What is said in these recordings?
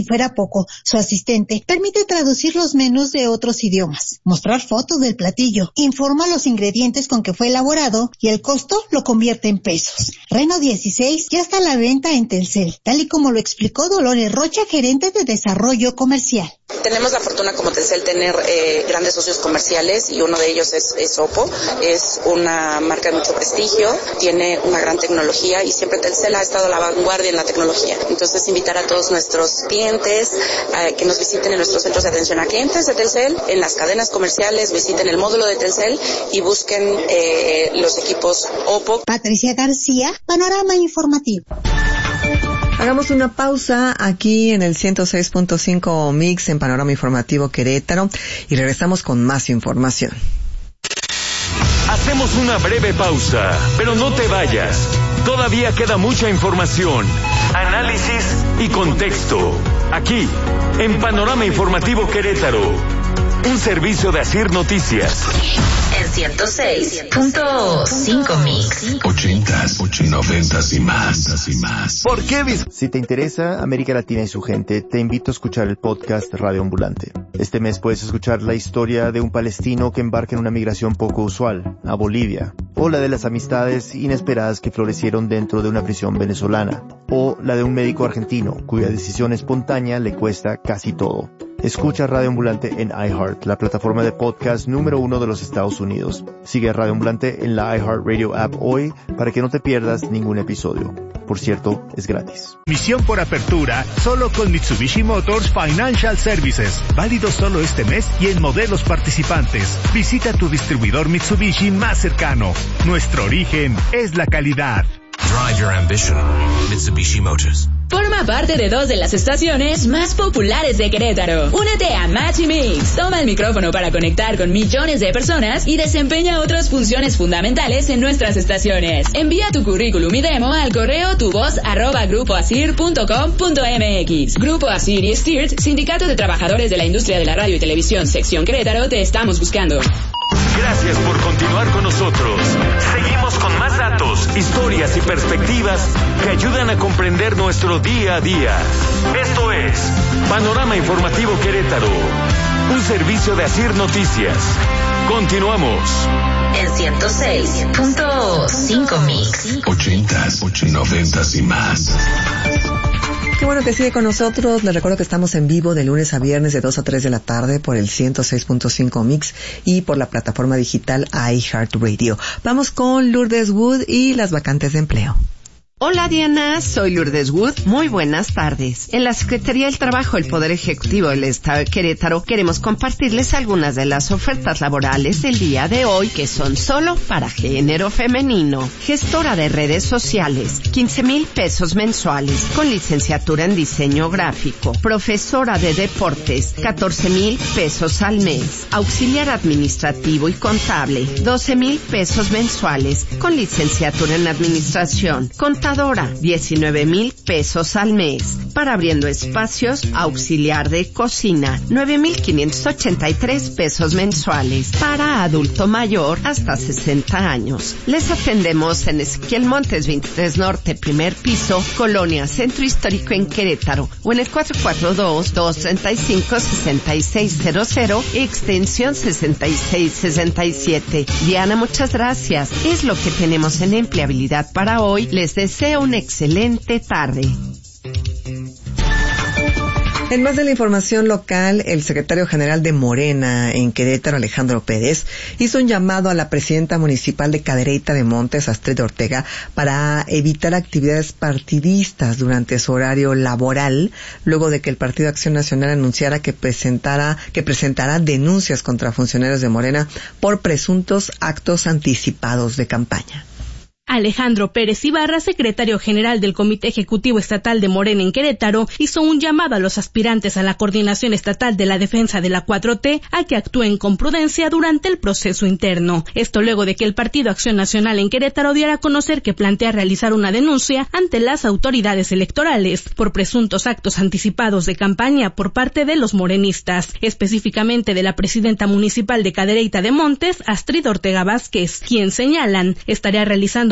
fuera poco, su asistente permite traducir los menús de otros idiomas, mostrar fotos del platillo, informa los ingredientes con que fue elaborado y el costo lo convierte en pesos. Reno 16 ya está a la venta en Telcel, tal y como lo explicó Dolores Rocha, gerente de desarrollo comercial. Tenemos la fortuna como Telcel tener grandes socios comerciales y uno de ellos es Oppo. Es una marca de mucho prestigio, tiene una gran tecnología y siempre Telcel ha estado a la vanguardia en la tecnología. Entonces invitar a todos nuestros clientes a que nos visiten en nuestros centros de atención a clientes de Telcel, en las cadenas comerciales, visiten el módulo de Telcel y busquen los equipos Oppo. Patricia García, Panorama Informativo. Hagamos una pausa aquí en el 106.5 Mix en Panorama Informativo Querétaro y regresamos con más información. Hacemos una breve pausa, pero no te vayas. Todavía queda mucha información, análisis y contexto. Aquí, en Panorama Informativo Querétaro. Un servicio de Asir Noticias. En 106.5 Mix. 80s, 90s y más. ¿Por qué? Si te interesa América Latina y su gente, te invito a escuchar el podcast Radio Ambulante. Este mes puedes escuchar la historia de un palestino que embarca en una migración poco usual, a Bolivia, o la de las amistades inesperadas que florecieron dentro de una prisión venezolana, o la de un médico argentino cuya decisión espontánea le cuesta casi todo. Escucha Radio Ambulante en iHeart, la plataforma de podcast número 1 de los Estados Unidos. Sigue a Radio Ambulante en la iHeartRadio app hoy para que no te pierdas ningún episodio. Por cierto, es gratis. Misión por apertura, solo con Mitsubishi Motors Financial Services. Válido solo este mes y en modelos participantes. Visita tu distribuidor Mitsubishi más cercano. Nuestro origen es la calidad. Drive your ambition. Mitsubishi Motors. Forma parte de 2 de las estaciones más populares de Querétaro. Únete a Match y Mix. Toma el micrófono para conectar con millones de personas y desempeña otras funciones fundamentales en nuestras estaciones. Envía tu currículum y demo al correo tuvoz@grupoasir.com.mx. Grupo Asir y Stirt, Sindicato de Trabajadores de la Industria de la Radio y Televisión, Sección Querétaro, te estamos buscando. Gracias por continuar con nosotros. Seguimos con más datos, historias y perspectivas que ayudan a comprender nuestro día a día. Esto es Panorama Informativo Querétaro, un servicio de Asir Noticias. Continuamos. En 106.5 Mix. 80s, 90s y más. Qué bueno que sigue con nosotros. Les recuerdo que estamos en vivo de lunes a viernes de 2 a 3 de la tarde por el 106.5 Mix y por la plataforma digital iHeartRadio. Vamos con Lourdes Wood y las vacantes de empleo. Hola Diana, soy Lourdes Wood. Muy buenas tardes. En la Secretaría del Trabajo del Poder Ejecutivo del Estado de Querétaro queremos compartirles algunas de las ofertas laborales del día de hoy que son solo para género femenino. Gestora de redes sociales, 15,000 pesos mensuales con licenciatura en diseño gráfico. Profesora de deportes, 14,000 pesos al mes. Auxiliar administrativo y contable, 12,000 pesos mensuales con licenciatura en administración. Contadora, 19,000 pesos al mes. Para abriendo espacios, auxiliar de cocina, 9,583 pesos mensuales. Para adulto mayor, hasta 60 años. Les atendemos en Ezequiel Montes 23 Norte, primer piso, Colonia Centro Histórico en Querétaro, o en el 442-235-6600, extensión 6667. Diana, muchas gracias. Es lo que tenemos en empleabilidad para hoy. Les deseo una excelente tarde. En más de la información local, el secretario general de Morena en Querétaro, Alejandro Pérez, hizo un llamado a la presidenta municipal de Cadereyta de Montes, Astrid Ortega, para evitar actividades partidistas durante su horario laboral, luego de que el Partido Acción Nacional anunciara que presentará denuncias contra funcionarios de Morena por presuntos actos anticipados de campaña. Alejandro Pérez Ibarra, secretario general del Comité Ejecutivo Estatal de Morena en Querétaro, hizo un llamado a los aspirantes a la Coordinación Estatal de la Defensa de la 4T a que actúen con prudencia durante el proceso interno. Esto luego de que el Partido Acción Nacional en Querétaro diera a conocer que plantea realizar una denuncia ante las autoridades electorales por presuntos actos anticipados de campaña por parte de los morenistas, específicamente de la presidenta municipal de Cadereyta de Montes, Astrid Ortega Vázquez, quien señalan estaría realizando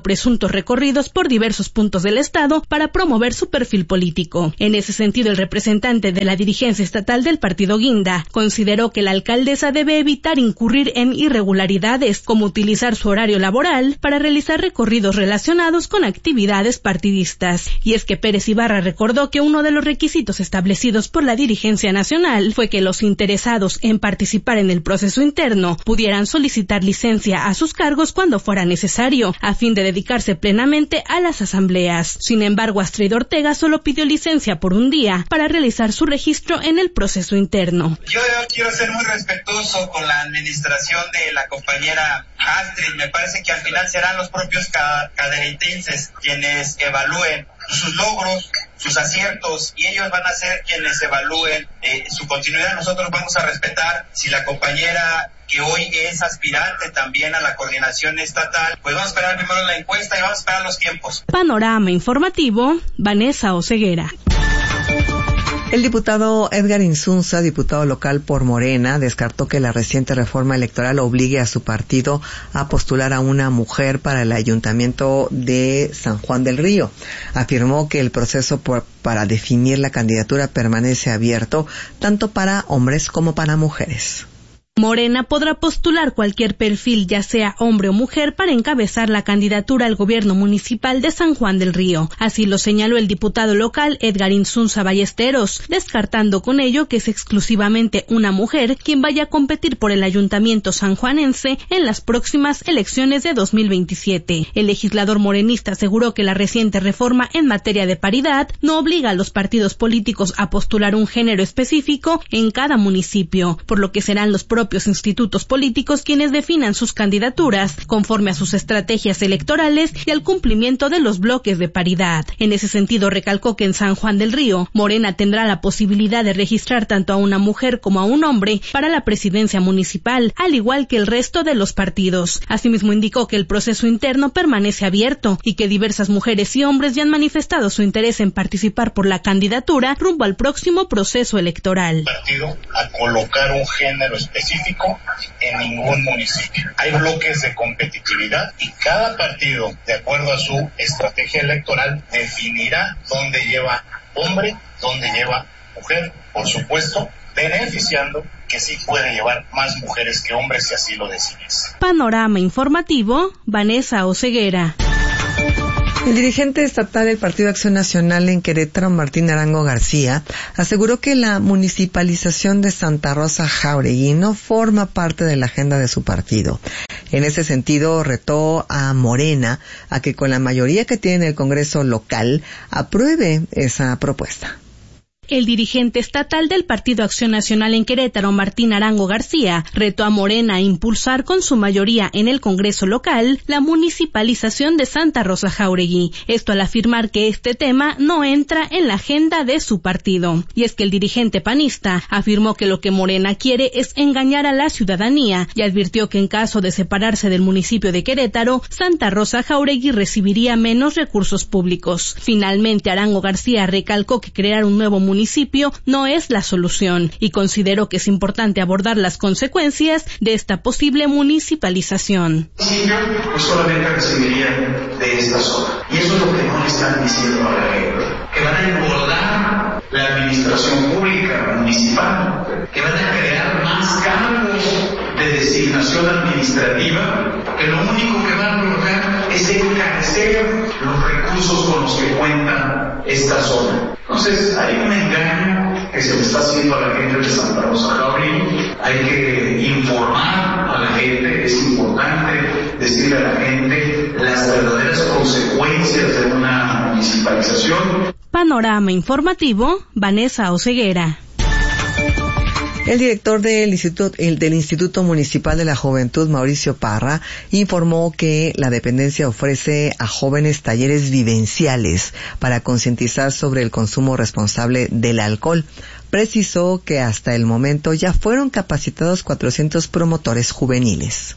realizando presuntos recorridos por diversos puntos del estado para promover su perfil político. En ese sentido, el representante de la dirigencia estatal del partido Guinda consideró que la alcaldesa debe evitar incurrir en irregularidades, como utilizar su horario laboral para realizar recorridos relacionados con actividades partidistas. Y es que Pérez Ibarra recordó que uno de los requisitos establecidos por la dirigencia nacional fue que los interesados en participar en el proceso interno pudieran solicitar licencia a sus cargos cuando fuera necesario, a fin de dedicarse plenamente a las asambleas. Sin embargo, Astrid Ortega solo pidió licencia por un día para realizar su registro en el proceso interno. Yo quiero ser muy respetuoso con la administración de la compañera Astrid. Me parece que al final serán los propios cadereytenses quienes evalúen sus logros, sus aciertos, y ellos van a ser quienes evalúen su continuidad. Nosotros vamos a respetar si la compañera que hoy es aspirante también a la coordinación estatal, pues vamos a esperar primero la encuesta y vamos a esperar los tiempos. Panorama informativo, Vanessa Oseguera. El diputado Edgar Insunza, diputado local por Morena, descartó que la reciente reforma electoral obligue a su partido a postular a una mujer para el ayuntamiento de San Juan del Río. Afirmó que el proceso para definir la candidatura permanece abierto tanto para hombres como para mujeres. Morena podrá postular cualquier perfil, ya sea hombre o mujer, para encabezar la candidatura al gobierno municipal de San Juan del Río. Así lo señaló el diputado local Edgar Insunza Ballesteros, descartando con ello que es exclusivamente una mujer quien vaya a competir por el ayuntamiento sanjuanense en las próximas elecciones de 2027. El legislador morenista aseguró que la reciente reforma en materia de paridad no obliga a los partidos políticos a postular un género específico en cada municipio, por lo que serán los propios institutos políticos quienes definan sus candidaturas conforme a sus estrategias electorales y al cumplimiento de los bloques de paridad. En ese sentido, recalcó que en San Juan del Río, Morena tendrá la posibilidad de registrar tanto a una mujer como a un hombre para la presidencia municipal, al igual que el resto de los partidos. Asimismo, indicó que el proceso interno permanece abierto y que diversas mujeres y hombres ya han manifestado su interés en participar por la candidatura rumbo al próximo proceso electoral. Partido a colocar un género específico en ningún municipio. Hay bloques de competitividad y cada partido, de acuerdo a su estrategia electoral, definirá dónde lleva hombre, dónde lleva mujer, por supuesto, beneficiando que sí puede llevar más mujeres que hombres si así lo decides. Panorama informativo, Vanessa Oseguera. El dirigente estatal del Partido Acción Nacional en Querétaro, Martín Arango García, aseguró que la municipalización de Santa Rosa Jáuregui no forma parte de la agenda de su partido. En ese sentido, retó a Morena a que con la mayoría que tiene en el Congreso local apruebe esa propuesta. El dirigente estatal del Partido Acción Nacional en Querétaro, Martín Arango García, retó a Morena a impulsar con su mayoría en el Congreso local la municipalización de Santa Rosa Jáuregui. Esto al afirmar que este tema no entra en la agenda de su partido. Y es que el dirigente panista afirmó que lo que Morena quiere es engañar a la ciudadanía y advirtió que en caso de separarse del municipio de Querétaro, Santa Rosa Jáuregui recibiría menos recursos públicos. Finalmente, Arango García recalcó que crear un nuevo municipio no es la solución y consideró que es importante abordar las consecuencias de esta posible municipalización. Pues solamente recibiría de esta zona. Y eso es lo que no le están diciendo a la gente. Que van a engordar la administración pública municipal, que van a crear más cargos de designación administrativa, que lo único que van a lograr es encarecer los recursos con los que cuenta esta zona. Entonces, hay un engaño que se le está haciendo a la gente de Santa Rosa Jáuregui. Hay que informar a la gente, es importante decirle a la gente las verdaderas consecuencias de una municipalización. Panorama informativo, Vanessa Oseguera. El director del Instituto Municipal de la Juventud, Mauricio Parra, informó que la dependencia ofrece a jóvenes talleres vivenciales para concientizar sobre el consumo responsable del alcohol. Precisó que hasta el momento ya fueron capacitados 400 promotores juveniles.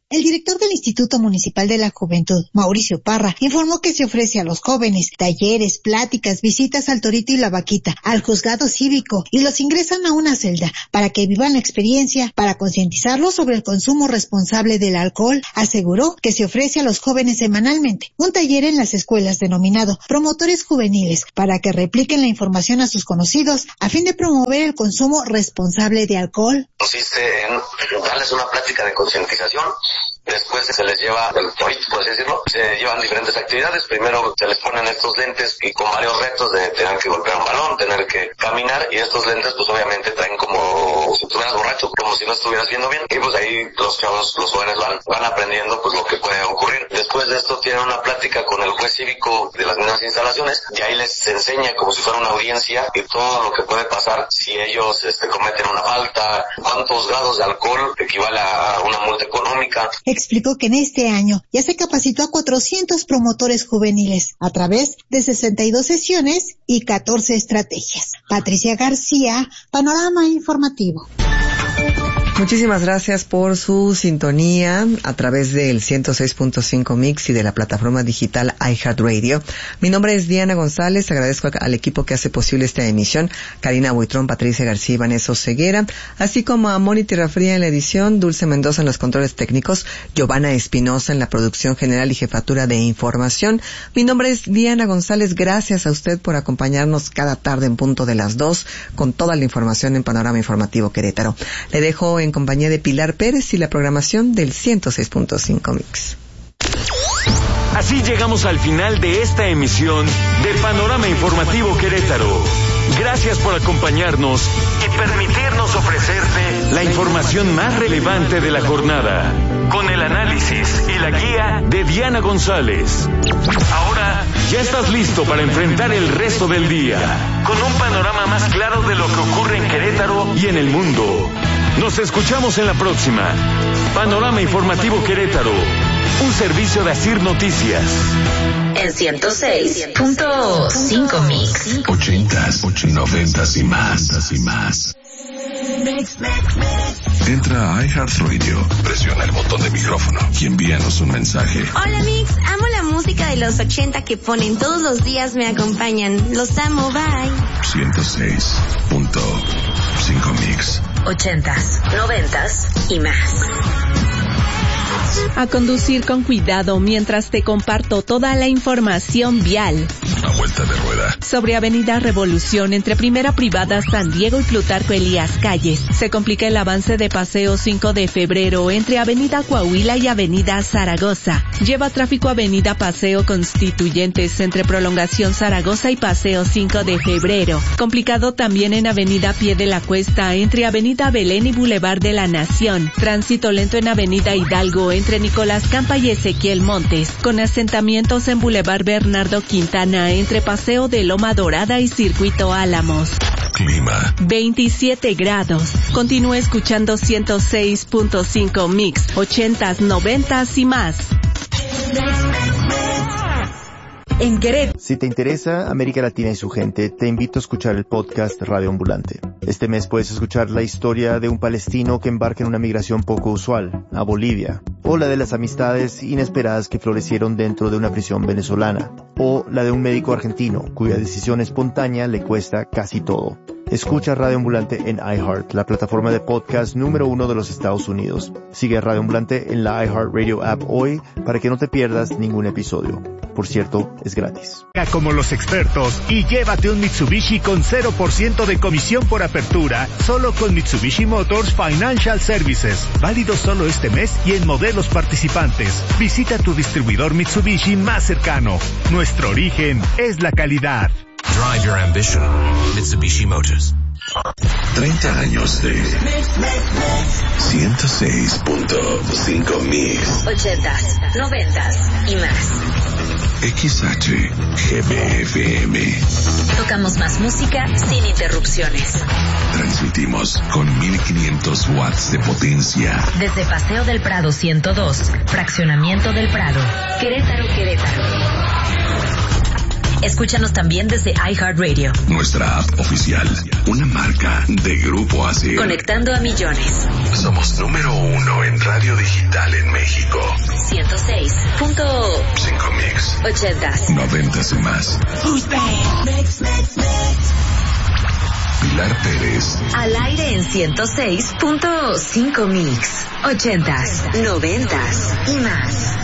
El director del Instituto Municipal de la Juventud, Mauricio Parra, informó que se ofrece a los jóvenes talleres, pláticas, visitas al Torito y la Vaquita, al juzgado cívico, y los ingresan a una celda para que vivan la experiencia, para concientizarlos sobre el consumo responsable del alcohol. Aseguró que se ofrece a los jóvenes semanalmente un taller en las escuelas denominado Promotores Juveniles para que repliquen la información a sus conocidos a fin de promover el consumo responsable de alcohol. Consiste en darles una plática de concientización. Después se les lleva el torito, por así decirlo, se llevan diferentes actividades. Primero se les ponen estos lentes y con varios retos de tener que golpear un balón, tener que caminar, y estos lentes pues obviamente traen como si estuvieras borracho, como si no estuvieras viendo bien, y pues ahí los chavos, los jóvenes van aprendiendo pues lo que puede ocurrir. Después de esto tienen una plática con el juez cívico de las mismas instalaciones, y ahí les enseña como si fuera una audiencia y todo lo que puede pasar si ellos cometen una falta, cuántos grados de alcohol equivale a una multa económica. Explicó que en este año ya se capacitó a 400 promotores juveniles a través de 62 sesiones y 14 estrategias. Patricia García, Panorama Informativo. Muchísimas gracias por su sintonía a través del 106.5 Mix y de la plataforma digital iHeartRadio. Mi nombre es Diana González, agradezco al equipo que hace posible esta emisión, Karina Buitrón, Patricia García y Vanessa Oseguera, así como a Moni Tierrafría en la edición, Dulce Mendoza en los controles técnicos, Giovanna Espinosa en la producción general y jefatura de información. Mi nombre es Diana González, gracias a usted por acompañarnos cada tarde en punto de las 2 con toda la información en Panorama Informativo Querétaro. Le dejo en compañía de Pilar Pérez y la programación del 106.5 Mix. Así llegamos al final de esta emisión de Panorama Informativo Querétaro. Gracias por acompañarnos y permitirnos ofrecerte la información más relevante de la jornada, con el análisis y la guía de Diana González. Ahora ya estás listo para enfrentar el resto del día, con un panorama más claro de lo que ocurre en Querétaro y en el mundo. Nos escuchamos en la próxima. Panorama Informativo Querétaro, un servicio de Asir Noticias. En 106.5 Mix. 80s, 90s y más. Entra a iHeartRadio, presiona el botón de micrófono y envíanos un mensaje. Hola Mix, amo la música de los 80 que ponen todos los días, me acompañan. Los amo, bye. 106.5 Mix. 80s, 90s y más. A conducir con cuidado mientras te comparto toda la información vial. A vuelta de rueda. Sobre Avenida Revolución entre Primera Privada San Diego y Plutarco Elías Calles. Se complica el avance de Paseo 5 de Febrero entre Avenida Coahuila y Avenida Zaragoza. Lleva tráfico Avenida Paseo Constituyentes entre Prolongación Zaragoza y Paseo 5 de Febrero. Complicado también en Avenida Pie de la Cuesta entre Avenida Belén y Boulevard de la Nación. Tránsito lento en Avenida Hidalgo entre Nicolás Campa y Ezequiel Montes, con asentamientos en Boulevard Bernardo Quintana entre Paseo de Loma Dorada y Circuito Álamos. Clima. 27 grados. Continúa escuchando 106.5 Mix, 80s, 90s y más. En Querétaro. Si te interesa América Latina y su gente, te invito a escuchar el podcast Radio Ambulante. Este mes puedes escuchar la historia de un palestino que embarca en una migración poco usual, a Bolivia, o la de las amistades inesperadas que florecieron dentro de una prisión venezolana, o la de un médico argentino cuya decisión espontánea le cuesta casi todo. Escucha Radio Ambulante en iHeart, la plataforma de podcast número 1 de los Estados Unidos. Sigue a Radio Ambulante en la iHeartRadio app hoy para que no te pierdas ningún episodio. Por cierto, es gratis. Como los expertos y llévate un Mitsubishi con 0% de comisión por apertura, solo con Mitsubishi Motors Financial Services. Válido solo este mes y en modelos participantes. Visita tu distribuidor Mitsubishi más cercano. Nuestro origen es la calidad. Drive your ambition. Mitsubishi Motors. 30 años de 106.5 Mix. 80s, 90s y más. XHGBFM. Tocamos más música sin interrupciones. Transmitimos con 1500 watts de potencia. Desde Paseo del Prado 102, Fraccionamiento del Prado, Querétaro. Escúchanos también desde iHeartRadio. Nuestra app oficial, una marca de Grupo ASIR. Conectando a millones. Somos número 1 en radio digital en México. 106.5 Mix. 80s. 90s y más. Pilar Pérez. Al aire en 106.5 Mix. 80s, 90s y más.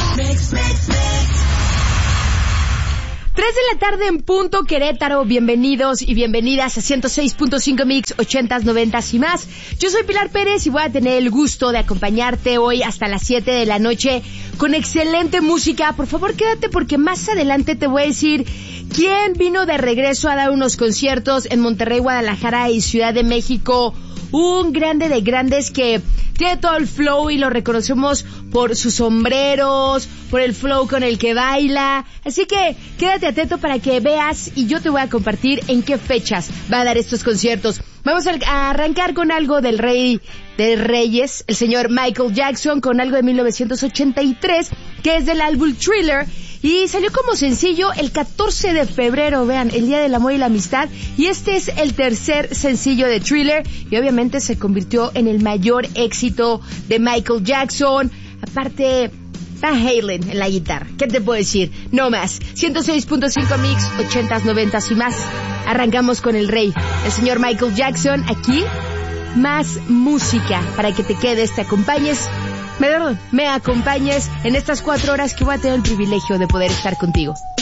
3 de la tarde en punto, Querétaro. Bienvenidos y bienvenidas a 106.5 Mix, 80s, 90s y más. Yo soy Pilar Pérez y voy a tener el gusto de acompañarte hoy hasta las 7 de la noche con excelente música. Por favor, quédate porque más adelante te voy a decir quién vino de regreso a dar unos conciertos en Monterrey, Guadalajara y Ciudad de México. Un grande de grandes que tiene todo el flow y lo reconocemos por sus sombreros, por el flow con el que baila. Así que quédate atento para que veas y yo te voy a compartir en qué fechas va a dar estos conciertos. Vamos a arrancar con algo del rey de reyes, el señor Michael Jackson, con algo de 1983, que es del álbum Thriller. Y salió como sencillo el 14 de febrero, vean, el Día del Amor y la Amistad. Y este es el tercer sencillo de Thriller. Y obviamente se convirtió en el mayor éxito de Michael Jackson. Aparte, Van Halen en la guitarra. ¿Qué te puedo decir? No más. 106.5 Mix, 80s, 90s y más. Arrancamos con el rey, el señor Michael Jackson. Aquí, más música para que te quedes, te acompañes. Me acompañes en estas 4 horas que voy a tener el privilegio de poder estar contigo.